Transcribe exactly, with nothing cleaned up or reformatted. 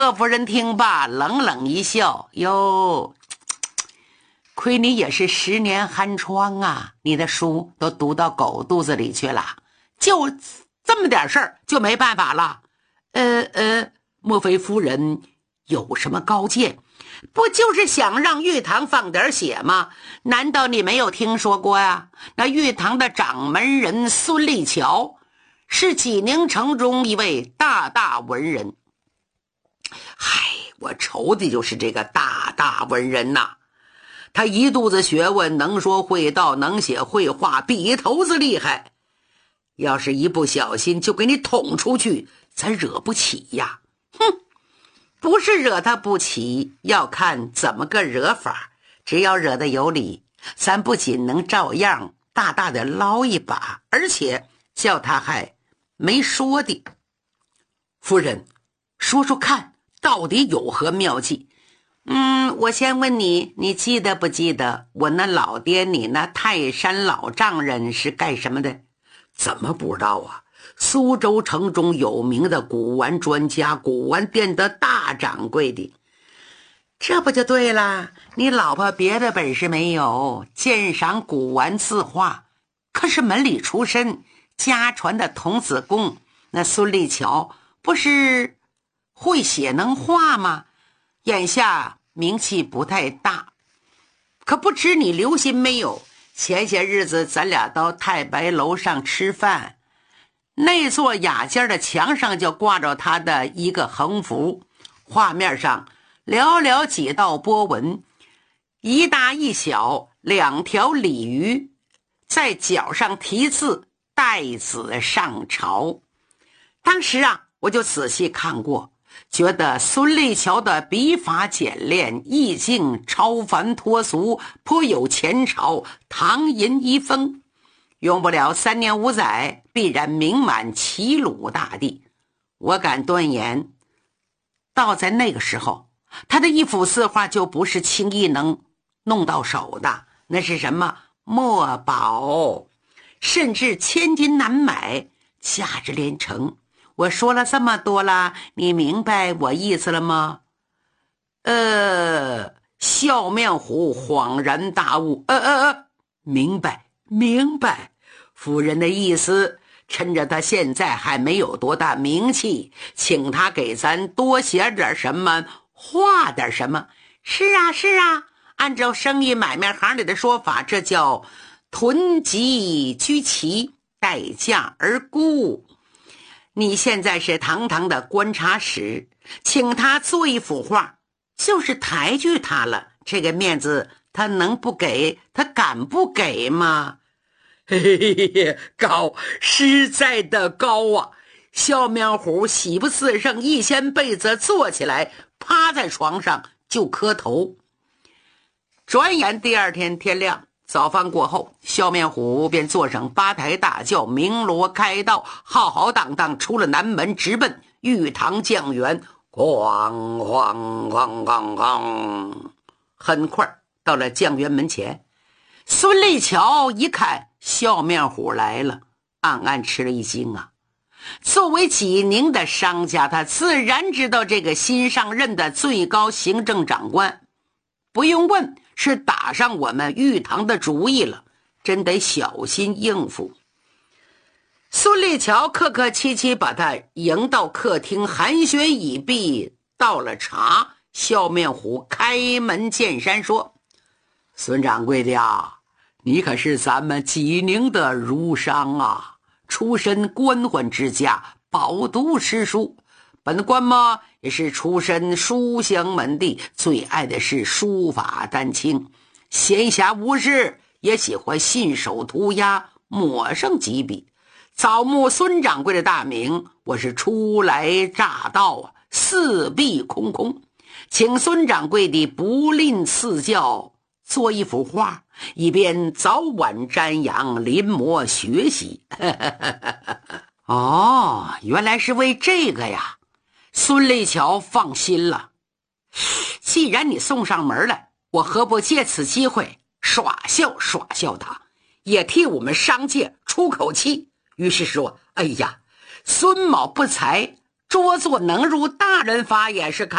鄂夫人听罢冷冷一笑，哟，亏你也是十年寒窗啊，你的书都读到狗肚子里去了，就这么点事儿就没办法了。呃呃，莫非夫人有什么高见？不就是想让玉堂放点血吗？难道你没有听说过呀？那玉堂的掌门人孙立桥是济宁城中一位大大文人。嗨，我愁的就是这个大大文人呐，他一肚子学问，能说会道，能写会画，笔头子厉害。要是一不小心就给你捅出去，咱惹不起呀。哼，不是惹他不起，要看怎么个惹法。只要惹得有理，咱不仅能照样大大的捞一把，而且叫他还没说的。夫人，说说看，到底有何妙计？嗯，我先问你，你记得不记得我那老爹，你那泰山老丈人是干什么的？怎么不知道啊？苏州城中有名的古玩专家，古玩店的大掌柜的。这不就对了，你老婆别的本事没有，鉴赏古玩字画，可是门里出身，家传的童子功。那孙立桥不是会写能画吗？眼下名气不太大，可不知你留心没有，前些日子咱俩到太白楼上吃饭，那座雅间的墙上就挂着他的一个横幅，画面上寥寥几道波纹，一大一小两条鲤鱼，在脚上题字带子上朝。当时啊，我就仔细看过，觉得孙立桥的笔法简练，意境超凡脱俗，颇有前朝唐寅遗风。用不了三年五载，必然名满齐鲁大地。我敢断言，到在那个时候，他的一幅字画就不是轻易能弄到手的，那是什么墨宝，甚至千金难买，价值连城。我说了这么多了，你明白我意思了吗？呃，笑面虎恍然大悟，呃呃呃，明白明白，夫人的意思，趁着他现在还没有多大名气，请他给咱多写点什么，画点什么。是啊是啊，按照生意买卖行里的说法，这叫囤积居奇，待价而沽。你现在是堂堂的观察使，请他做一幅画，就是抬举他了，这个面子他能不给？他敢不给吗？嘿嘿嘿，高，实在的高啊！笑面虎喜不自胜，一掀被子坐起来，趴在床上就磕头。转眼第二天天亮，早饭过后，笑面虎便坐上八抬大轿，鸣锣开道，浩浩荡荡出了南门，直奔玉堂酱园。咣咣咣咣咣，很快到了酱园门前。孙立桥一看笑面虎来了，暗暗吃了一惊啊！作为济宁的商家，他自然知道这个新上任的最高行政长官，不用问，是打上我们玉堂的主意了，真得小心应付。孙立桥客客气气把他迎到客厅，寒暄已毕，倒了茶，笑面虎开门见山说：孙掌柜的呀，你可是咱们济宁的儒商啊，出身官宦之家，饱读诗书。本官嘛也是出身书香门第，最爱的是书法丹青，闲暇无事也喜欢信手涂鸦，抹上几笔。早慕孙掌柜的大名，我是初来乍到啊，四壁空空，请孙掌柜的不吝赐教，做一幅画，以便早晚瞻仰，临摹学习。哦，原来是为这个呀。孙立桥放心了，既然你送上门来，我何不借此机会耍笑耍笑他，也替我们商界出口气。于是说，哎呀，孙某不才， 着作能如大人发言时看